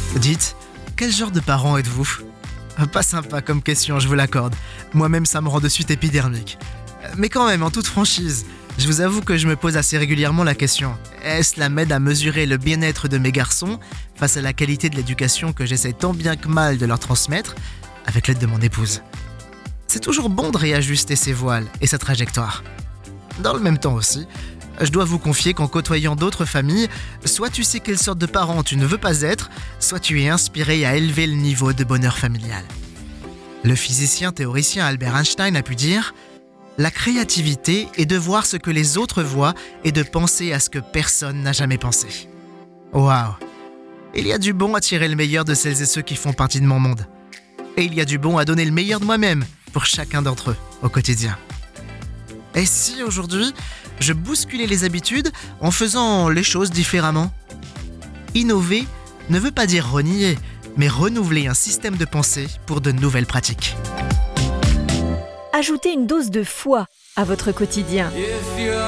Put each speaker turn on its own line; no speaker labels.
Dites, quel genre de parent êtes-vous ? Pas sympa comme question, je vous l'accorde. Moi-même, ça me rend de suite épidermique. Mais quand même, en toute franchise, je vous avoue que je me pose assez régulièrement la question. Est-ce la m'aide à mesurer le bien-être de mes garçons face à la qualité de l'éducation que j'essaie tant bien que mal de leur transmettre avec l'aide de mon épouse ? C'est toujours bon de réajuster ses voiles et sa trajectoire. Dans le même temps aussi, je dois vous confier qu'en côtoyant d'autres familles, soit tu sais quelle sorte de parent tu ne veux pas être, soit tu es inspiré à élever le niveau de bonheur familial. Le physicien théoricien Albert Einstein a pu dire « La créativité est de voir ce que les autres voient et de penser à ce que personne n'a jamais pensé. » Waouh ! Il y a du bon à tirer le meilleur de celles et ceux qui font partie de mon monde. Et il y a du bon à donner le meilleur de moi-même pour chacun d'entre eux au quotidien. Et si aujourd'hui, je bousculais les habitudes en faisant les choses différemment ? Innover ne veut pas dire renier, mais renouveler un système de pensée pour de nouvelles pratiques.
Ajoutez une dose de foi à votre quotidien.